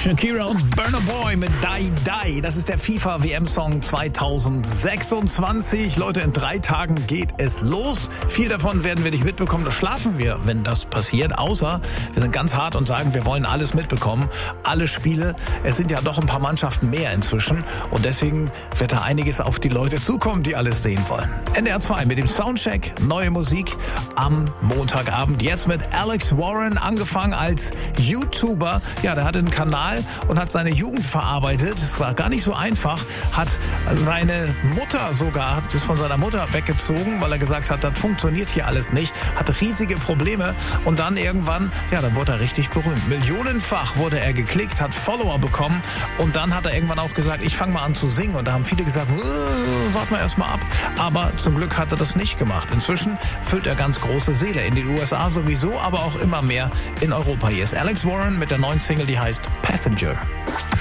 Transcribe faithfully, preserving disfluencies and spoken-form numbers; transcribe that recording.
Shakira und Burna Boy mit Die Die. Das ist der FIFA-W M-Song zweitausendsechsundzwanzig. Leute, in drei Tagen geht es los. Viel davon werden wir nicht mitbekommen. Da schlafen wir, wenn das passiert. Außer wir sind ganz hart und sagen, wir wollen alles mitbekommen. Alle Spiele. Es sind ja doch ein paar Mannschaften mehr inzwischen. Und deswegen wird da einiges auf die Leute zukommen, die alles sehen wollen. N D R zwei mit dem Soundcheck. Neue Musik am Montagabend. Jetzt mit Alex Warren, angefangen als YouTuber. Ja, der hatte einen Kanal und hat seine Jugend verarbeitet. Es war gar nicht so einfach. Hat seine Mutter sogar, hat es von seiner Mutter weggezogen, weil er gesagt hat, das funktioniert hier alles nicht. Hatte riesige Probleme und dann irgendwann, ja, dann wurde er richtig berühmt. Millionenfach wurde er geklickt, hat Follower bekommen und dann hat er irgendwann auch gesagt, ich fange mal an zu singen. Und da haben viele gesagt, warte mal erst mal ab. Aber zum Glück hat er das nicht gemacht. Inzwischen füllt er ganz große Seele. In den U S A sowieso, aber auch immer mehr in Europa. Hier ist Alex Warren mit der neuen Single, die heißt Passenger.